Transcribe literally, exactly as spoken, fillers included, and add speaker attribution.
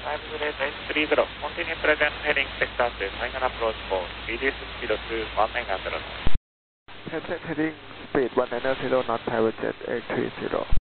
Speaker 1: five zero eight three zero. Continue present heading sector to final approach for reduce speed to one nine zero.
Speaker 2: Present heading speed one nine zero knot private jet eight three zero.